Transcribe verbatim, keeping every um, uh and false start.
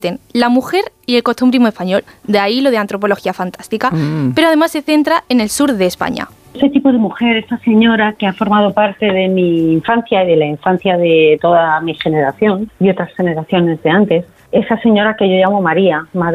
la mujer y el costumbrismo español, de ahí lo de antropología fantástica, mm. pero además se centra en el sur de España. Ese tipo de mujer, esta señora que ha formado parte de mi infancia y de la infancia de toda mi generación y otras generaciones de antes, esa señora que yo llamo María, madre